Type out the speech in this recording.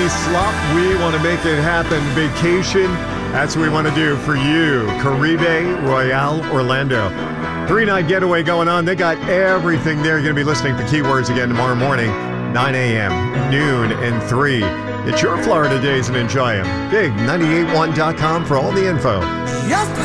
any slop. We want to make it happen. Vacation, that's what we want to do for you. Caribe Royale Orlando. 3-night getaway going on. They got everything there. You're going to be listening to Keywords again tomorrow morning, 9 a.m., noon, and 3. It's your Florida days and enjoy them. Big981.com for all the info. Just